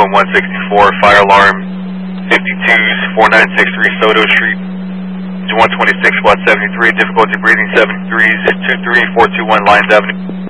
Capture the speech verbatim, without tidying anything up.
point one sixty-four, fire alarm fifty-twos, four nine six three Soto Street, one twenty-six, Watt seventy-three, difficulty breathing seventy-threes, two three four two one Lyons Avenue.